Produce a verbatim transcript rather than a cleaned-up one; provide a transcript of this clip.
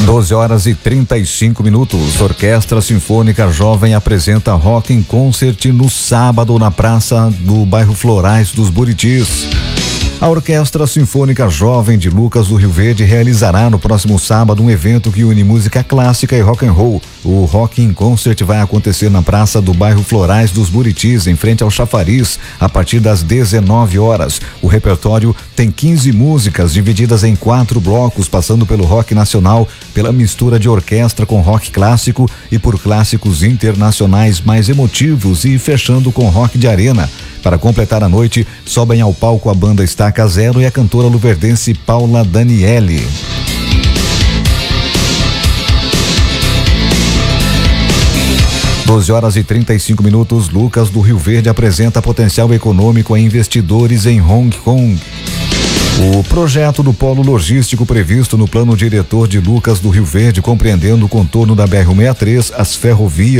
doze horas e trinta e cinco minutos. Orquestra Sinfônica Jovem apresenta Rock in Concert no sábado na Praça do Bairro Florais dos Buritis. A Orquestra Sinfônica Jovem de Lucas do Rio Verde realizará no próximo sábado um evento que une música clássica e rock and roll. O Rock in Concert vai acontecer na Praça do Bairro Florais dos Buritis, em frente ao Chafariz, a partir das dezenove horas. O repertório tem quinze músicas divididas em quatro blocos, passando pelo rock nacional, pela mistura de orquestra com rock clássico e por clássicos internacionais mais emotivos e fechando com rock de arena. Para completar a noite, sobem ao palco a banda Estaca Zero e a cantora luverdense Paula Daniele. doze horas e trinta e cinco minutos. Lucas do Rio Verde apresenta potencial econômico a investidores em Hong Kong. O projeto do polo logístico previsto no plano diretor de Lucas do Rio Verde, compreendendo o contorno da B R cento e sessenta e três, as ferrovias